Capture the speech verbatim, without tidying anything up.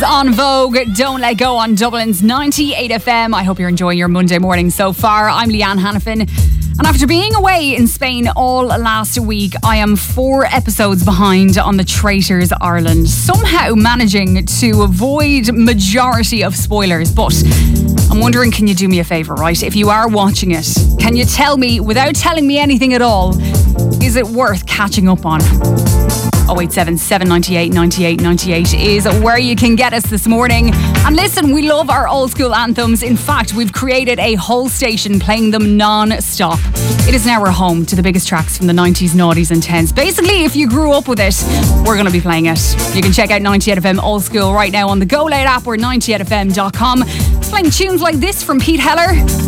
on Vogue, Don't Let Go on Dublin's ninety-eight F M. I hope you're enjoying your Monday morning so far. I'm Leanne Hannafin. And after being away in Spain all last week, I am four episodes behind on the Traitors Ireland. Somehow managing to avoid majority of spoilers. But I'm wondering, can you do me a favour, right? If you are watching it, can you tell me, without telling me anything at all, is it worth catching up on? oh eight seven, seven nine eight, nine eight nine eight is where you can get us this morning. And listen, we love our old school anthems. In fact, we've created a whole station playing them non-stop. It is now our home to the biggest tracks from the nineties, noughties and tens. Basically, if you grew up with it, we're going to be playing it. You can check out ninety-eight F M Old School right now on the Go Loud app or ninety-eight f m dot com. Playing tunes like this from Pete Heller.